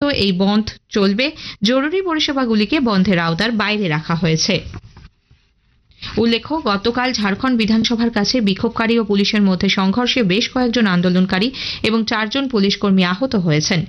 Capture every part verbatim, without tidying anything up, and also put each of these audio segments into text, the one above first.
এই বন্ধ চলবে। জরুরি পরিষেবাগুলিকে বন্ধের আওতার বাইরে রাখা হয়েছে। উল্লেখ্য, গতকাল ঝাড়খণ্ড বিধানসভার কাছে বিক্ষোভকারী ও পুলিশের মধ্যে সংঘর্ষে বেশ কয়েকজন আন্দোলনকারী এবং চারজন পুলিশ কর্মী আহত হয়েছেন।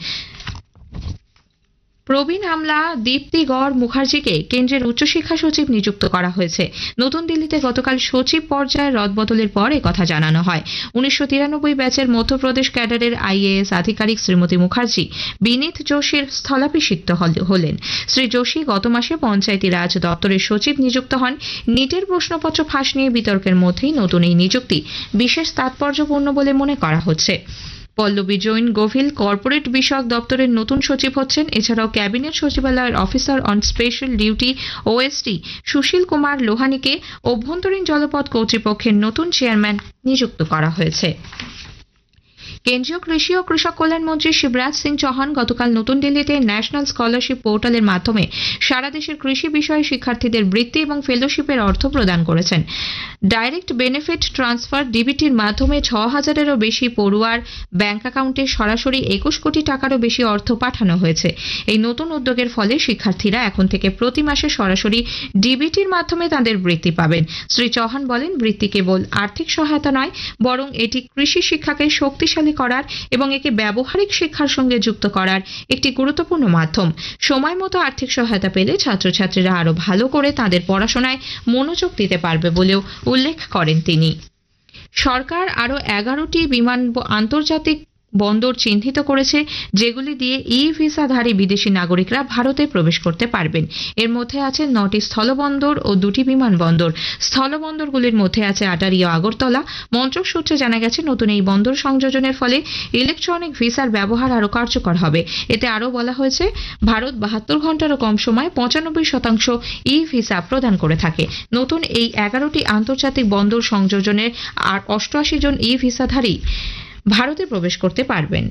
প্রবীণ আমলা দীপ্তি গড় মুখার্জিকে কেন্দ্রের উচ্চশিক্ষা সচিব নিযুক্ত করা হয়েছে। নতুন দিল্লিতে গতকাল সচিব পর্যায়ের রদবদলের পর একথা জানানো হয়। উনিশশো তিরানব্বই ব্যাচের মধ্যপ্রদেশ ক্যাডারের আইএএস আধিকারিক শ্রীমতী মুখার্জি বিনীত যোশীর স্থলাভিষিক্ত হলেন। শ্রী যোশী গত মাসে পঞ্চায়েতি রাজ দপ্তরের সচিব নিযুক্ত হন। নিটের প্রশ্নপত্র ফাঁস নিয়ে বিতর্কের মধ্যেই নতুন এই নিযুক্তি বিশেষ তাৎপর্যপূর্ণ বলে মনে করা হচ্ছে। পল্লবী জৈন গোভিল কর্পোরেট বিষয়ক দপ্তরের নতুন সচিব হচ্ছেন। এছাড়াও ক্যাবিনেট সচিবালয়ের officer on special duty OSD Sushil Kumar লোহানিকে অভ্যন্তরীণ জলপথ কর্তৃপক্ষের নতুন চেয়ারম্যান নিযুক্ত করা হয়েছে। কেন্দ্রীয় কৃষি ও কৃষক কল্যাণ মন্ত্রী শিবরাজ সিং চৌহান গতকাল নতুন দিল্লিতে ন্যাশনাল স্কলারশিপ পোর্টালের মাধ্যমে সারা দেশের কৃষি বিষয়ে শিক্ষার্থীদের বৃত্তি এবং ফেলোশিপের অর্থ প্রদান করেছেন। ডাইরেক্ট বেনিফিট ট্রান্সফার ডিবিটির মাধ্যমে ছ হাজারেরও বেশি পড়ুয়ার ব্যাংক অ্যাকাউন্টে সরাসরি একুশ কোটি টাকারও বেশি অর্থ পাঠানো হয়েছে। এই নতুন উদ্যোগের ফলে শিক্ষার্থীরা এখন থেকে প্রতি মাসে সরাসরি ডিবিটির মাধ্যমে তাদের বৃত্তি পাবেন। শ্রী চৌহান বলেন, বৃত্তি কেবল আর্থিক সহায়তা নয়, বরং এটি কৃষি শিক্ষাকে শক্তিশালী করার এবং একে ব্যবহারিক শিক্ষার সঙ্গে যুক্ত করার একটি গুরুত্বপূর্ণ মাধ্যম। সময় মতো আর্থিক সহায়তা পেলে ছাত্রছাত্রীরা আরো ভালো করে তাদের পড়াশোনায় মনোযোগ দিতে পারবে বলেও উল্লেখ করেন তিনি। সরকার আরো এগারোটি বিমান আন্তর্জাতিক বন্দর চিহ্নিত করেছে, যেগুলি দিয়ে ই ভিসাধারী বিদেশি নাগরিকরা ভারতে প্রবেশ করতে পারবেন। এর মধ্যে আছে নটি স্থলবন্দর ও দুটি বিমানবন্দর। স্থলবন্দরগুলির মধ্যে আছে আটারি ও আগরতলা। মন্ত্রক সূত্রে জানা গেছে, নতুন এই বন্দর সংযোজনের ফলে ইলেকট্রনিক ভিসার ব্যবহার আরও কার্যকর হবে। এতে আরও বলা হয়েছে, ভারত বাহাত্তর ঘন্টারও কম সময়ে পঁচানব্বই শতাংশ ই ভিসা প্রদান করে থাকে। নতুন এই এগারোটি আন্তর্জাতিক বন্দর সংযোজনের আর অষ্টআশি জন ই ভিসাধারী ভারতে প্রবেশ করতে পারবেন।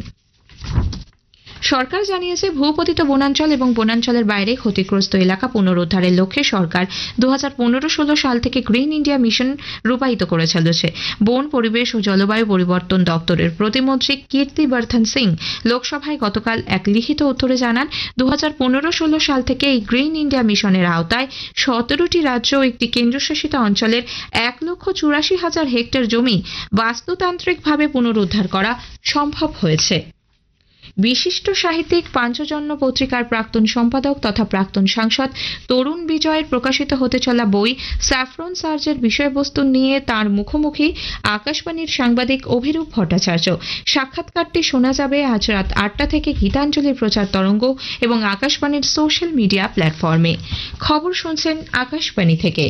সরকার জানিয়েছে, ভূপতিত বনাঞ্চল এবং বনাঞ্চলের বাইরে ক্ষতিগ্রস্ত এলাকা পুনরুদ্ধারের লক্ষ্যে সরকার দু হাজার পনেরো ষোলো সাল থেকে গ্রিন ইন্ডিয়া মিশন রূপায়িত করে চলেছে। বন, পরিবেশ ও জলবায়ু পরিবর্তন দপ্তরের প্রতিমন্ত্রী কীর্তিবর্ধন সিং লোকসভায় গতকাল এক লিখিত উত্তরে জানান, দু হাজার পনেরো ষোলো সাল থেকে এই গ্রিন ইন্ডিয়া মিশনের আওতায় সতেরোটি রাজ্য ও একটি কেন্দ্রশাসিত অঞ্চলের এক লক্ষ চুরাশি হাজার হেক্টর জমি বাস্তুতান্ত্রিকভাবে পুনরুদ্ধার করা সম্ভব হয়েছে। বিশিষ্ট সাহিত্যিক পাঞ্চজন্য পত্রিকার প্রাক্তন সম্পাদক তথা প্রাক্তন সাংসদ তরুণ বিজয়ের প্রকাশিত হতে চলা বই স্যাফরন সার্জের বিষয়বস্তু নিয়ে তার মুখোমুখি আকাশবাণীর সাংবাদিক অভিরূপ ভট্টাচার্য। সাক্ষাৎকারটি শোনা যাবে আজ রাত আটটা থেকে গীতাঞ্জলির প্রচার তরঙ্গ এবং আকাশবাণীর সোশ্যাল মিডিয়া প্ল্যাটফর্মে। খবর শুনছেন আকাশবাণী থেকে।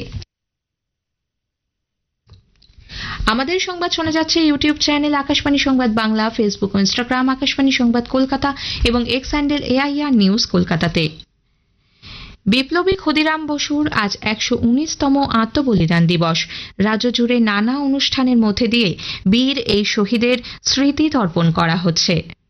আমাদের সংবাদ শোনা যাচ্ছে ইউটিউব চ্যানেল আকাশবাণী সংবাদ বাংলা, ফেসবুক ও ইনস্টাগ্রাম আকাশবাণী সংবাদ কলকাতা এবং এক্স হ্যান্ডেল এআইআর নিউজ কলকাতাতে। বিপ্লবী ক্ষুদিরাম বসুর আজ একশো উনিশতম আত্মবলিদান দিবস। রাজ্য জুড়ে নানা অনুষ্ঠানের মধ্যে দিয়ে বীর এই শহীদের স্মৃতি তর্পণ করা হচ্ছে।